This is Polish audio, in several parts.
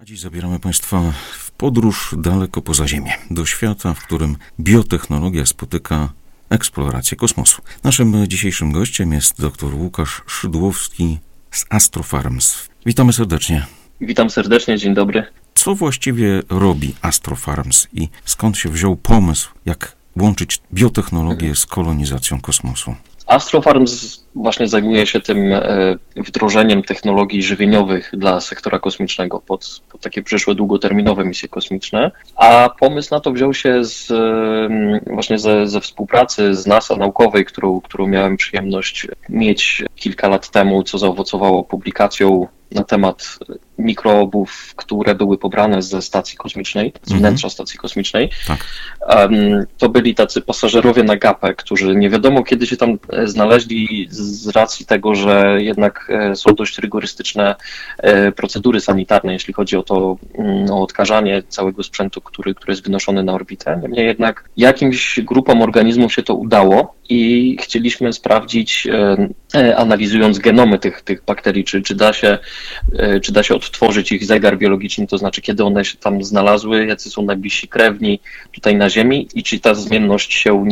A dziś zabieramy Państwa w podróż daleko poza Ziemię, do świata, w którym biotechnologia spotyka eksplorację kosmosu. Naszym dzisiejszym gościem jest dr Łukasz Szydłowski z Astrofarms. Witamy serdecznie. Witam serdecznie, dzień dobry. Co właściwie robi Astrofarms i skąd się wziął pomysł, jak łączyć biotechnologię z kolonizacją kosmosu? Astrofarms właśnie zajmuje się tym wdrożeniem technologii żywieniowych dla sektora kosmicznego pod takie przyszłe długoterminowe misje kosmiczne, a pomysł na to wziął się właśnie ze współpracy z NASA naukowej, którą miałem przyjemność mieć kilka lat temu, co zaowocowało publikacją na temat mikroobów, które były pobrane ze stacji kosmicznej, z wnętrza stacji kosmicznej. Tak. To byli tacy pasażerowie na gapę, którzy nie wiadomo kiedy się tam znaleźli z racji tego, że jednak są dość rygorystyczne procedury sanitarne, jeśli chodzi o to, o odkażanie całego sprzętu, który jest wynoszony na orbitę. Niemniej jednak jakimś grupom organizmów się to udało i chcieliśmy sprawdzić, analizując genomy tych bakterii, czy da się odtworzyć ich zegar biologiczny, to znaczy kiedy one się tam znalazły, jacy są najbliżsi krewni tutaj na Ziemi i czy ta zmienność się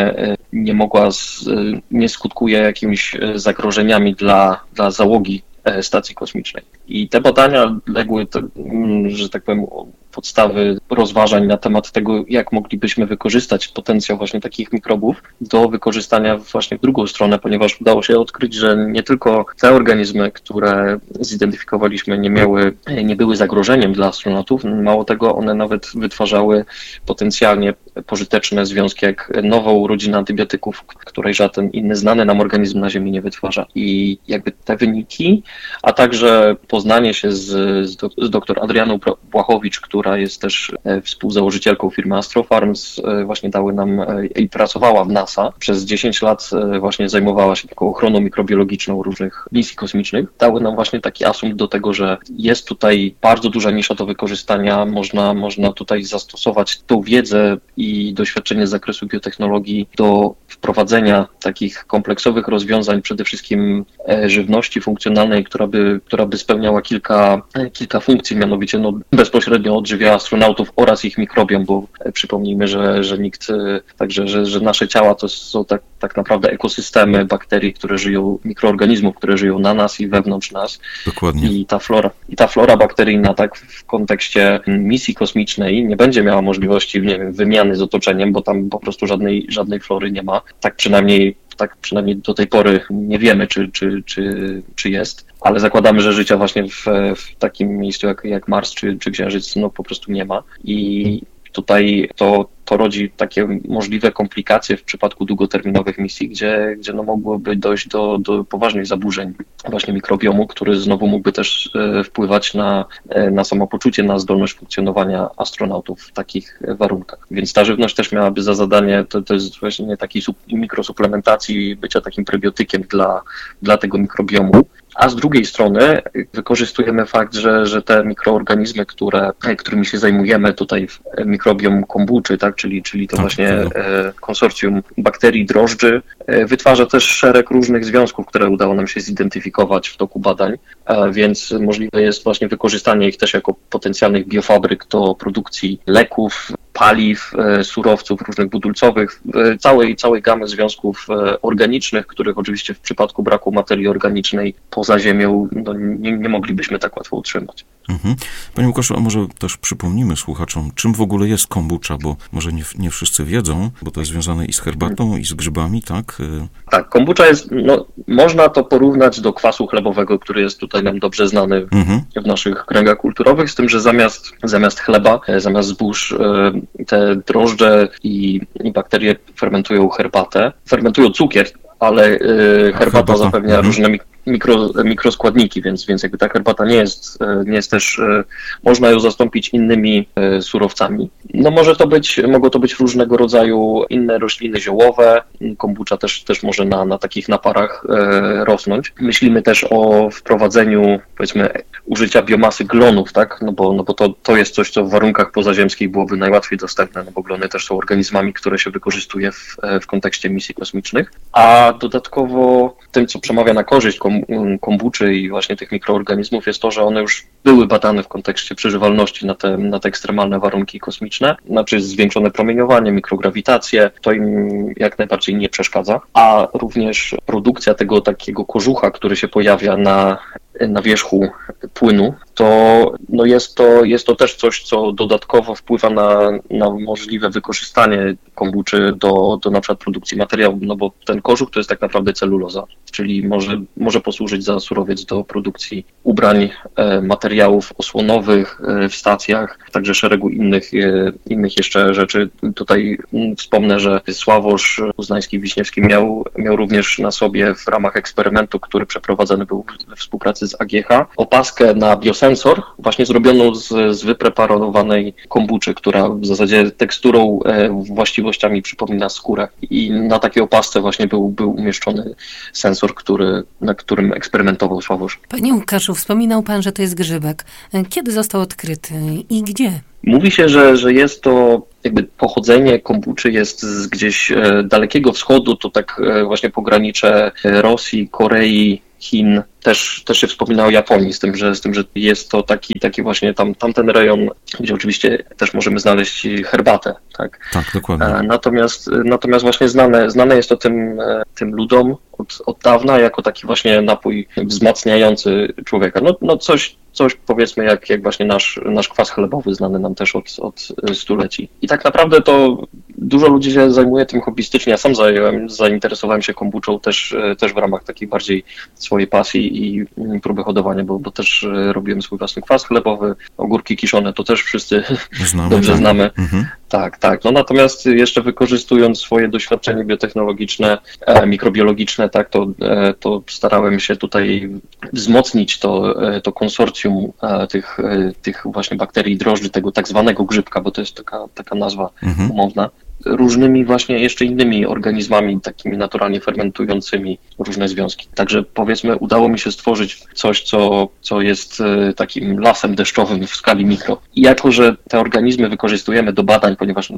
nie skutkuje jakimiś zagrożeniami dla załogi stacji kosmicznej. I te badania legły, że tak powiem, podstawy rozważań na temat tego, jak moglibyśmy wykorzystać potencjał właśnie takich mikrobów do wykorzystania właśnie w drugą stronę, ponieważ udało się odkryć, że nie tylko te organizmy, które zidentyfikowaliśmy, nie były zagrożeniem dla astronautów, mało tego, one nawet wytwarzały potencjalnie pożyteczne związki, jak nową rodzinę antybiotyków, której żaden inny znany nam organizm na Ziemi nie wytwarza. I jakby te wyniki, a także poznanie się z dr Adrianą Błachowicz, która jest też współzałożycielką firmy Astrofarms, właśnie dały nam i pracowała w NASA. Przez 10 lat właśnie zajmowała się taką ochroną mikrobiologiczną różnych misji kosmicznych. Dały nam właśnie taki asumpt do tego, że jest tutaj bardzo duża nisza do wykorzystania, można tutaj zastosować tą wiedzę i doświadczenie z zakresu biotechnologii do wprowadzenia takich kompleksowych rozwiązań, przede wszystkim żywności funkcjonalnej, która by spełniała kilka funkcji, mianowicie bezpośrednio odżywia astronautów oraz ich mikrobiom, bo przypomnijmy, że nikt, także że nasze ciała to są tak naprawdę ekosystemy bakterii, mikroorganizmów, które żyją na nas i wewnątrz nas. Dokładnie. I ta flora bakteryjna tak w kontekście misji kosmicznej nie będzie miała możliwości, nie wiem, wymiany z otoczeniem, bo tam po prostu żadnej flory nie ma. Tak przynajmniej do tej pory nie wiemy, czy jest, ale zakładamy, że życia właśnie w takim miejscu jak Mars czy Księżyc po prostu nie ma. I tutaj to rodzi takie możliwe komplikacje w przypadku długoterminowych misji, gdzie mogłoby dojść do poważnych zaburzeń właśnie mikrobiomu, który znowu mógłby też wpływać na samopoczucie, na zdolność funkcjonowania astronautów w takich warunkach. Więc ta żywność też miałaby za zadanie, to jest właśnie takiej mikrosuplementacji, bycia takim prebiotykiem dla tego mikrobiomu. A z drugiej strony wykorzystujemy fakt, że te mikroorganizmy, którymi się zajmujemy tutaj w mikrobiom kombuczy, tak, czyli to właśnie konsorcjum bakterii drożdży, wytwarza też szereg różnych związków, które udało nam się zidentyfikować w toku badań, więc możliwe jest właśnie wykorzystanie ich też jako potencjalnych biofabryk do produkcji leków, paliw, surowców różnych budulcowych, całej gamy związków organicznych, których oczywiście w przypadku braku materii organicznej poza Ziemią nie moglibyśmy tak łatwo utrzymać. Panie Łukaszu, a może też przypomnimy słuchaczom, czym w ogóle jest kombucha, bo może nie wszyscy wiedzą, bo to jest związane i z herbatą, i z grzybami, tak? Tak, kombucha jest, można to porównać do kwasu chlebowego, który jest tutaj nam dobrze znany w naszych kręgach kulturowych, z tym, że zamiast chleba, zamiast zbóż, te drożdże i bakterie fermentują cukier, ale herbata zapewnia różne mikroskładniki, więc jakby ta herbata nie jest też, można ją zastąpić innymi surowcami. Mogą to być różnego rodzaju inne rośliny ziołowe, kombucha też może na takich naparach rosnąć. Myślimy też o wprowadzeniu, powiedzmy, użycia biomasy glonów, tak? Bo to jest coś, co w warunkach pozaziemskich byłoby najłatwiej dostępne, bo glony też są organizmami, które się wykorzystuje w kontekście misji kosmicznych. A dodatkowo tym, co przemawia na korzyść kombuczy i właśnie tych mikroorganizmów, jest to, że one już były badane w kontekście przeżywalności na te ekstremalne warunki kosmiczne, znaczy zwiększone promieniowanie, mikrograwitację, to im jak najbardziej nie przeszkadza, a również produkcja tego takiego kożucha, który się pojawia na wierzchu płynu, to jest to też coś, co dodatkowo wpływa na możliwe wykorzystanie kombuczy do na przykład produkcji materiału, no bo ten kożuch to jest tak naprawdę celuloza, czyli może posłużyć za surowiec do produkcji ubrań, materiałów osłonowych w stacjach, także szeregu innych jeszcze rzeczy. Tutaj wspomnę, że Sławosz Uznański-Wiśniewski miał również na sobie w ramach eksperymentu, który przeprowadzany był we współpracy z AGH, opaskę na biosensor, właśnie zrobioną z wypreparowanej kombuczy, która w zasadzie teksturą, właściwościami przypomina skórę. I na takiej opasce właśnie był umieszczony sensor, na którym eksperymentował Sławosz. Panie Łukaszu, wspominał pan, że to jest grzybek. Kiedy został odkryty i gdzie? Mówi się, że jest to jakby pochodzenie kombuczy jest z gdzieś Dalekiego Wschodu, to tak właśnie pogranicze Rosji, Korei, Chin. Też się wspomina o Japonii, z tym, że jest to taki właśnie tamten rejon, gdzie oczywiście też możemy znaleźć herbatę, tak? Tak, dokładnie. Natomiast właśnie znane jest to tym ludom od dawna jako taki właśnie napój wzmacniający człowieka. No coś powiedzmy jak właśnie nasz kwas chlebowy znany nam też od stuleci. I tak naprawdę to dużo ludzi się zajmuje tym hobbystycznie. Ja sam zainteresowałem się kombuczą też w ramach takiej bardziej swojej pasji i próby hodowania, bo też robiłem swój własny kwas chlebowy, ogórki kiszone, to też wszyscy dobrze znamy. Mhm. Tak. No natomiast jeszcze wykorzystując swoje doświadczenie biotechnologiczne, mikrobiologiczne, tak, to starałem się tutaj wzmocnić to konsorcjum tych właśnie bakterii drożdży, tego tak zwanego grzybka, bo to jest taka nazwa umowna, różnymi właśnie jeszcze innymi organizmami, takimi naturalnie fermentującymi różne związki. Także powiedzmy udało mi się stworzyć coś, co jest takim lasem deszczowym w skali mikro. I jako, że te organizmy wykorzystujemy do badań, ponieważ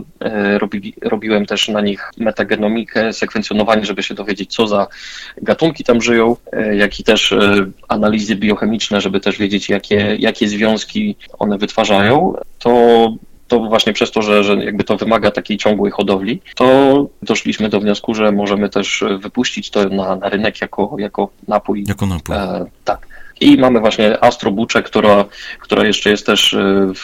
robiłem też na nich metagenomikę, sekwencjonowanie, żeby się dowiedzieć, co za gatunki tam żyją, jak i też analizy biochemiczne, żeby też wiedzieć, jakie związki one wytwarzają, to właśnie przez to, że jakby to wymaga takiej ciągłej hodowli, to doszliśmy do wniosku, że możemy też wypuścić to na rynek jako napój. Jako napój. Tak. I mamy właśnie Astrobucze, która jeszcze jest też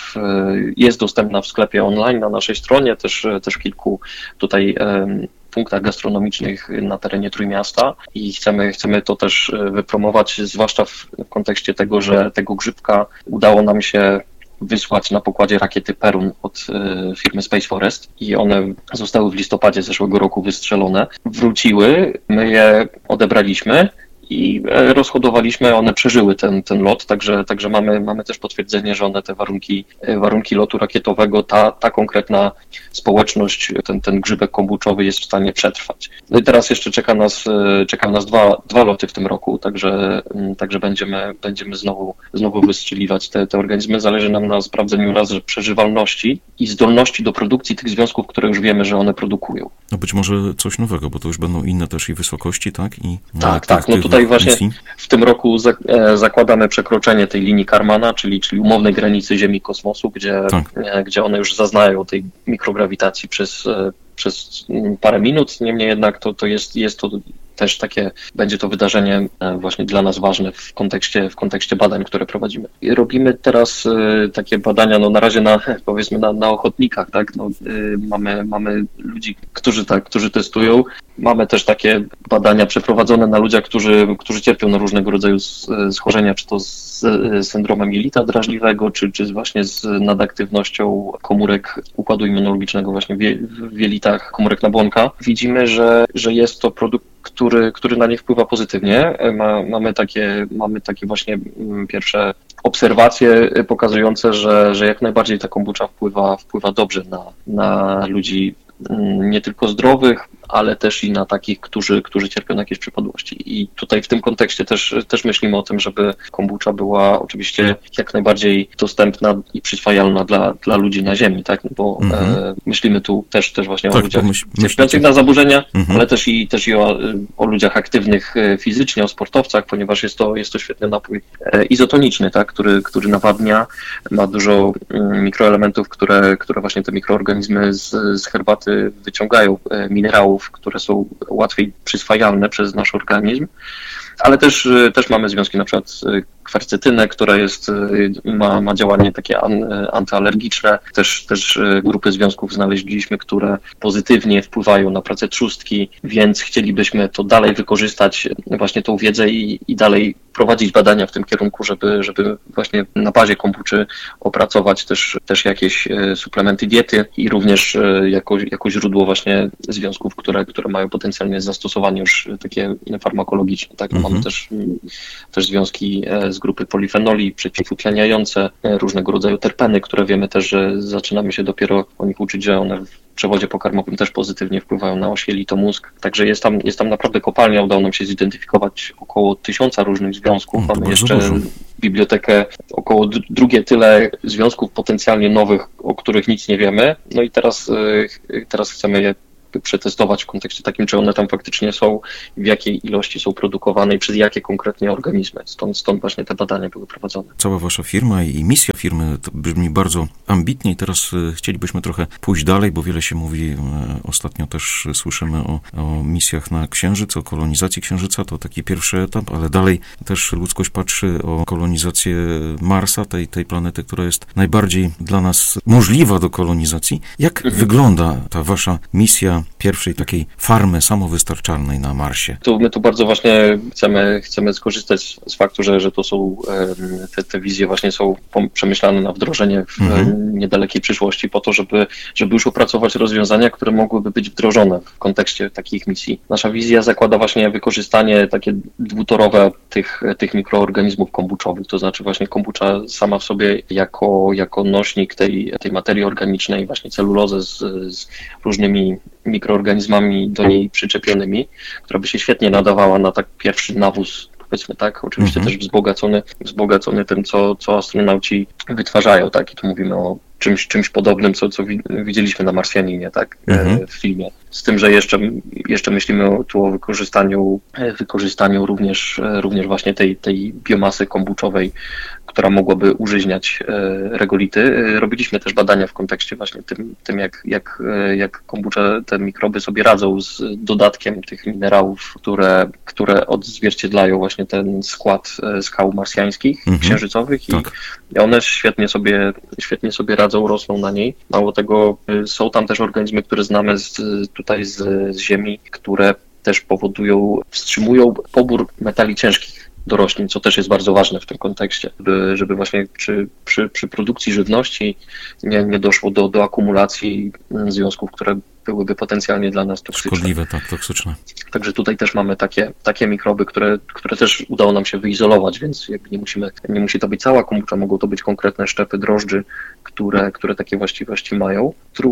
jest dostępna w sklepie online na naszej stronie, też w kilku tutaj punktach gastronomicznych na terenie Trójmiasta i chcemy to też wypromować, zwłaszcza w kontekście tego, że tego grzybka udało nam się wysłać na pokładzie rakiety Perun od firmy Space Forest i one zostały w listopadzie zeszłego roku wystrzelone. Wróciły, my je odebraliśmy i rozhodowaliśmy, one przeżyły ten lot, także mamy też potwierdzenie, że one te warunki lotu rakietowego, ta konkretna społeczność, ten grzybek kombuczowy jest w stanie przetrwać. No i teraz jeszcze czekają nas dwa loty w tym roku, także będziemy znowu wystrzeliwać te organizmy. Zależy nam na sprawdzeniu raz przeżywalności i zdolności do produkcji tych związków, które już wiemy, że one produkują. No być może coś nowego, bo to już będą inne też i wysokości, tak? Tak. No tutaj właśnie w tym roku zakładamy przekroczenie tej linii Karmana, czyli umownej granicy Ziemi i kosmosu, gdzie one już zaznają tej mikrograwitacji przez parę minut. Niemniej jednak to jest to też będzie to wydarzenie właśnie dla nas ważne w kontekście badań, które prowadzimy. I robimy teraz takie badania, no na razie powiedzmy na ochotnikach, tak? No, mamy ludzi, którzy testują. Mamy też takie badania przeprowadzone na ludziach, którzy cierpią na różnego rodzaju schorzenia, czy to z syndromem jelita drażliwego, czy właśnie z nadaktywnością komórek układu immunologicznego właśnie w jelitach komórek nabłonka. Widzimy, że jest to produkt, który na nie wpływa pozytywnie. Mamy takie właśnie pierwsze obserwacje pokazujące, że jak najbardziej ta kombucha wpływa dobrze na ludzi nie tylko zdrowych, ale też i na takich, którzy cierpią na jakieś przypadłości. I tutaj w tym kontekście też myślimy o tym, żeby kombucha była oczywiście jak najbardziej dostępna i przyswajalna dla ludzi na ziemi, tak? Bo myślimy tu też właśnie o ludziach cierpiących na zaburzenia, ale też i o ludziach aktywnych fizycznie, o sportowcach, ponieważ jest to świetny napój izotoniczny, tak? Który nawadnia, ma dużo mikroelementów, które właśnie te mikroorganizmy z herbaty wyciągają, minerałów, które są łatwiej przyswajalne przez nasz organizm, ale też mamy związki na przykład kwercetynę, która ma działanie takie antyalergiczne. Też grupy związków znaleźliśmy, które pozytywnie wpływają na pracę trzustki, więc chcielibyśmy to dalej wykorzystać, właśnie tą wiedzę i dalej prowadzić badania w tym kierunku, żeby właśnie na bazie kombuczy opracować też jakieś suplementy diety i również jako źródło właśnie związków, które mają potencjalnie zastosowanie już takie farmakologiczne. Tak? Mamy też związki z grupy polifenoli przeciwutleniające, różnego rodzaju terpeny, które wiemy też, że zaczynamy się dopiero o nich uczyć, że one w przewodzie pokarmowym też pozytywnie wpływają na oś jelito-mózg. Także jest tam naprawdę kopalnia, udało nam się zidentyfikować około 1000 różnych związków. Mamy jeszcze bibliotekę około drugie tyle związków potencjalnie nowych, o których nic nie wiemy. No i teraz chcemy je przetestować w kontekście takim, czy one tam faktycznie są, w jakiej ilości są produkowane i przez jakie konkretnie organizmy. Stąd właśnie te badania były prowadzone. Cała wasza firma i misja firmy to brzmi bardzo ambitnie i teraz chcielibyśmy trochę pójść dalej, bo wiele się mówi, ostatnio też słyszymy o misjach na Księżyc, o kolonizacji Księżyca, to taki pierwszy etap, ale dalej też ludzkość patrzy o kolonizację Marsa, tej planety, która jest najbardziej dla nas możliwa do kolonizacji. Jak wygląda ta wasza misja pierwszej takiej farmy samowystarczalnej na Marsie? My tu bardzo właśnie chcemy skorzystać z faktu, że to są te wizje właśnie są przemyślane na wdrożenie w niedalekiej przyszłości po to, żeby już opracować rozwiązania, które mogłyby być wdrożone w kontekście takich misji. Nasza wizja zakłada właśnie wykorzystanie takie dwutorowe tych mikroorganizmów kombuczowych, to znaczy właśnie kombucha sama w sobie jako nośnik tej materii organicznej, właśnie celulozę z różnymi mikroorganizmami do niej przyczepionymi, która by się świetnie nadawała na tak pierwszy nawóz, powiedzmy tak, oczywiście też wzbogacony tym, co astronauci wytwarzają, tak, i tu mówimy o czymś podobnym, co widzieliśmy na Marsjaninie, tak, w filmie. Z tym, że jeszcze myślimy tu o wykorzystaniu również właśnie tej biomasy kombuczowej, która mogłaby użyźniać regolity. Robiliśmy też badania w kontekście właśnie tym jak kombucha, te mikroby sobie radzą z dodatkiem tych minerałów, które odzwierciedlają właśnie ten skład skał marsjańskich, księżycowych i one świetnie sobie radzą, rosną na niej. Mało tego, są tam też organizmy, które znamy tutaj z Ziemi, które też wstrzymują pobór metali ciężkich do roślin, co też jest bardzo ważne w tym kontekście, żeby właśnie przy produkcji żywności nie doszło do akumulacji związków, które byłyby potencjalnie dla nas toksyczne. Szkodliwe, tak, toksyczne. Także tutaj też mamy takie mikroby, które też udało nam się wyizolować, więc jakby nie musi to być cała kombucha, mogą to być konkretne szczepy drożdży, które takie właściwości mają.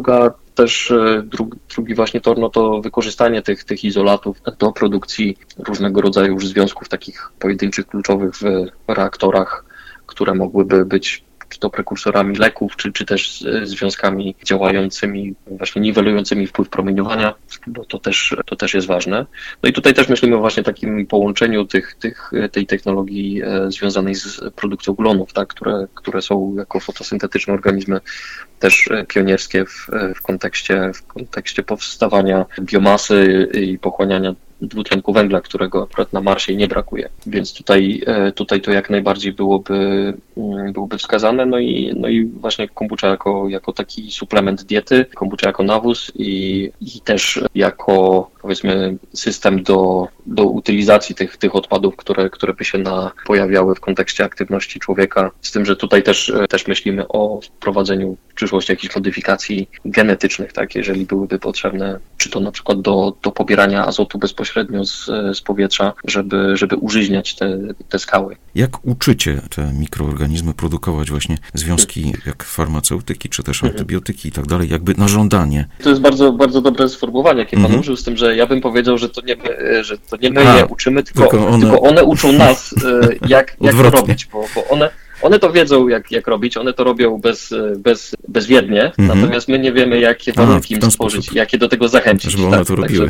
Drugi właśnie tor, no to wykorzystanie tych izolatów do produkcji różnego rodzaju już związków takich pojedynczych, kluczowych w reaktorach, które mogłyby być czy to prekursorami leków, czy też związkami działającymi, właśnie niwelującymi wpływ promieniowania, bo to też jest ważne. No i tutaj też myślimy o właśnie takim połączeniu tej technologii związanej z produkcją glonów, tak, które są jako fotosyntetyczne organizmy też pionierskie w kontekście powstawania biomasy i pochłaniania dwutlenku węgla, którego akurat na Marsie nie brakuje. Więc tutaj to jak najbardziej byłoby wskazane. No i właśnie kombucha jako taki suplement diety, kombucha jako nawóz i też jako powiedzmy system do utylizacji tych odpadów, które by się pojawiały w kontekście aktywności człowieka. Z tym, że tutaj też myślimy o wprowadzeniu w przyszłości jakichś modyfikacji genetycznych, tak, jeżeli byłyby potrzebne, czy to na przykład do pobierania azotu bezpośrednio z powietrza, żeby użyźniać te skały. Jak uczycie te mikroorganizmy produkować właśnie związki jak farmaceutyki, czy też antybiotyki i tak dalej, jakby na żądanie? To jest bardzo, bardzo dobre sformułowanie, jakie pan użył, z tym, że ja bym powiedział, że to nie my je uczymy, tylko one uczą nas, jak to robić, bo one to wiedzą, jak robić, one to robią bezwiednie, natomiast my nie wiemy, jakie warunki im stworzyć, jakie do tego zachęcić. Żeby one to robiły.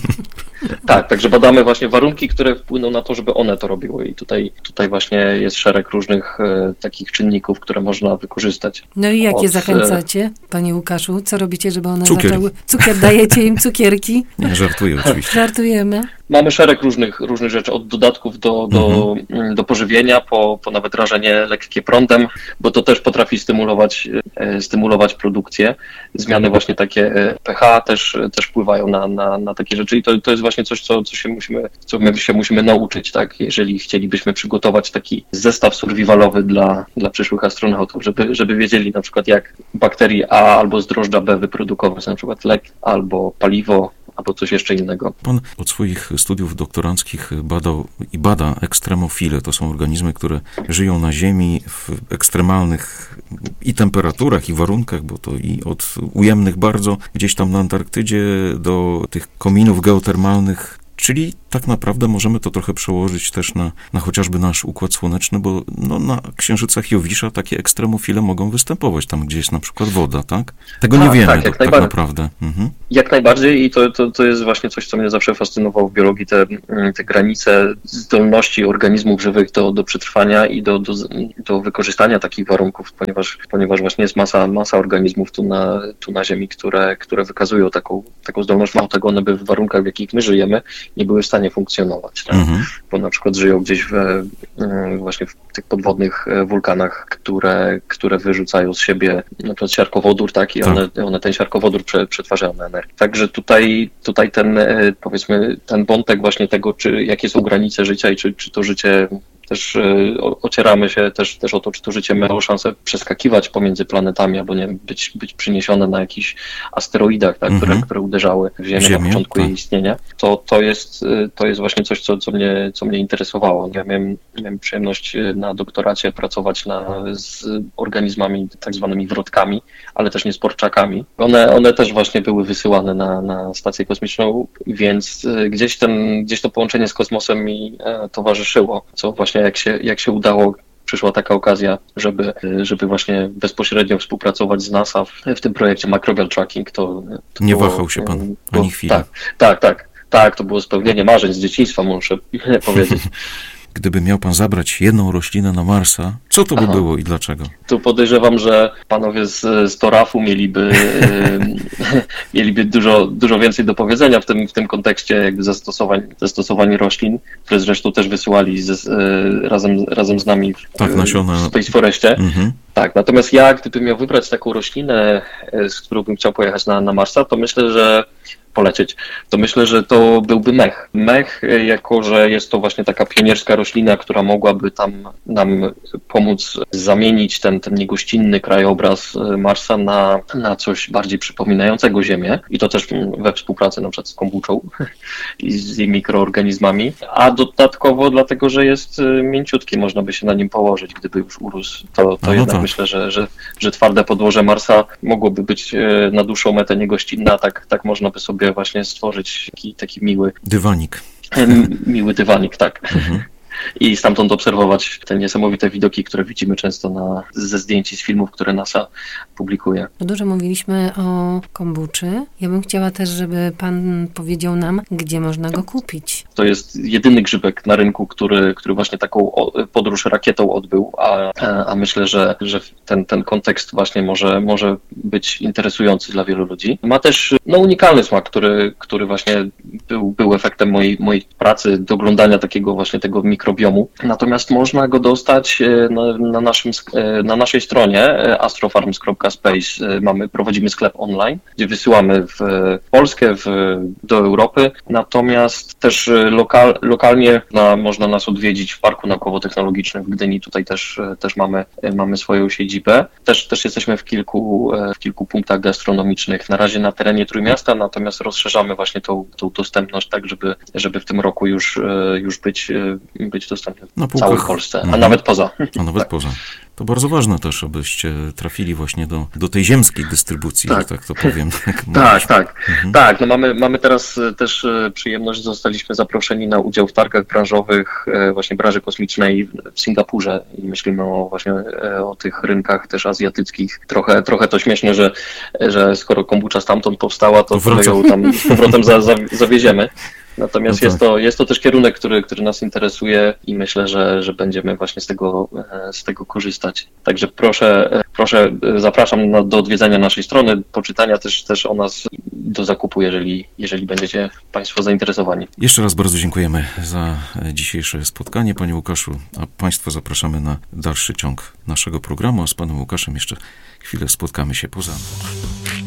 Także badamy właśnie warunki, które wpłyną na to, żeby one to robiły i tutaj właśnie jest szereg różnych takich czynników, które można wykorzystać. No i jakie zachęcacie, panie Łukaszu? Co robicie, żeby one zaczęły? Cukier, dajecie im cukierki? Nie, żartuję oczywiście. Żartujemy. Mamy szereg różnych rzeczy, od dodatków do pożywienia, po nawet rażenie lekkie prądem, bo to też potrafi stymulować produkcję. Zmiany właśnie takie pH też wpływają na takie rzeczy i to jest właśnie coś, co my się musimy nauczyć, tak? Jeżeli chcielibyśmy przygotować taki zestaw survivalowy dla przyszłych astronautów, żeby wiedzieli na przykład, jak bakterii A albo z drożdża B wyprodukować na przykład lek albo paliwo, albo coś jeszcze innego. Pan od swoich studiów doktoranckich badał i bada ekstremofile. To są organizmy, które żyją na Ziemi w ekstremalnych i temperaturach, i warunkach, bo to i od ujemnych bardzo gdzieś tam na Antarktydzie do tych kominów geotermalnych. Czyli tak naprawdę możemy to trochę przełożyć też na chociażby nasz Układ Słoneczny, bo na księżycach Jowisza takie ekstremofile mogą występować, tam gdzie jest na przykład woda, tak? Tego nie wiemy tak naprawdę. Jak najbardziej i to jest właśnie coś, co mnie zawsze fascynowało w biologii, te granice zdolności organizmów żywych do przetrwania i do wykorzystania takich warunków, ponieważ właśnie jest masa organizmmów tu na Ziemi, które wykazują taką zdolność. Mało tego, one by w warunkach, w jakich my żyjemy, nie były w stanie funkcjonować, tak? Bo na przykład żyją gdzieś właśnie w tych podwodnych wulkanach, które wyrzucają z siebie na przykład siarkowodór, tak? I one ten siarkowodór przetwarzają na energię. Także tutaj ten wątek właśnie tego, jakie są granice życia i czy to życie też ocieramy się też o to, czy to życie miało szansę przeskakiwać pomiędzy planetami, albo nie być przyniesione na jakichś asteroidach, tak, które uderzały w Ziemię na początku jej istnienia. To jest właśnie coś, co mnie interesowało. Ja miałem przyjemność na doktoracie pracować z organizmami tak zwanymi wrotkami, ale też niesporczakami. One też właśnie były wysyłane na stację kosmiczną, więc gdzieś to połączenie z kosmosem mi towarzyszyło, co właśnie jak się udało, przyszła taka okazja, żeby właśnie bezpośrednio współpracować z NASA w tym projekcie Microbial Tracking. To nie wahał się pan ani chwili. Tak, to było spełnienie marzeń z dzieciństwa, muszę powiedzieć. Gdyby miał pan zabrać jedną roślinę na Marsa, co to by było i dlaczego? Tu podejrzewam, że panowie z Torafu mieliby dużo więcej do powiedzenia w tym kontekście jakby zastosowań roślin, które zresztą też wysyłali razem z nami nasiona w Space Forestie. Tak, natomiast gdybym miał wybrać taką roślinę, z którą bym chciał pojechać na Marsa, to myślę, że to byłby mech. Mech, jako że jest to właśnie taka pionierska roślina, która mogłaby tam nam pomóc zamienić ten niegościnny krajobraz Marsa na coś bardziej przypominającego Ziemię i to też we współpracy na przykład z kombuczą i z jej mikroorganizmami, a dodatkowo dlatego, że jest mięciutki, można by się na nim położyć, gdyby już urósł. To jednak myślę, że twarde podłoże Marsa mogłoby być na dłuższą metę niegościnne, a tak można by sobie właśnie stworzyć taki miły dywanik. Miły dywanik, tak. I stamtąd obserwować te niesamowite widoki, które widzimy często ze zdjęć i z filmów, które NASA publikuje. Dużo mówiliśmy o kombuczy. Ja bym chciała też, żeby pan powiedział nam, gdzie można go kupić. To jest jedyny grzybek na rynku, który właśnie taką podróż rakietą odbył, a myślę, że ten kontekst właśnie może być interesujący dla wielu ludzi. Ma też unikalny smak, który właśnie był efektem mojej pracy, doglądania takiego właśnie tego mikrobiomu. Natomiast można go dostać na naszej stronie astrofarms.space. Prowadzimy sklep online, gdzie wysyłamy w Polskę, do Europy. Natomiast też lokalnie można nas odwiedzić w Parku Naukowo-Technologicznym w Gdyni. Tutaj też mamy swoją siedzibę. Też jesteśmy w kilku punktach gastronomicznych. Na razie na terenie Trójmiasta, natomiast rozszerzamy właśnie tą dostępność tak, żeby w tym roku już być dostępny w całej Polsce, a nawet poza. Poza. To bardzo ważne też, abyście trafili właśnie do tej ziemskiej dystrybucji, że tak to powiem. Tak. No mamy teraz też przyjemność, zostaliśmy zaproszeni na udział w targach branżowych właśnie branży kosmicznej w Singapurze i myślimy o tych rynkach też azjatyckich. Trochę to śmieszne, że skoro kombucha stamtąd powstała, to my ją tam z powrotem zawieziemy. Natomiast jest to też kierunek, który nas interesuje i myślę, że będziemy właśnie z tego korzystać. Także proszę, zapraszam do odwiedzenia naszej strony, poczytania też o nas, do zakupu, jeżeli będziecie Państwo zainteresowani. Jeszcze raz bardzo dziękujemy za dzisiejsze spotkanie, Panie Łukaszu, a Państwa zapraszamy na dalszy ciąg naszego programu, a z Panem Łukaszem jeszcze chwilę spotkamy się poza anteną.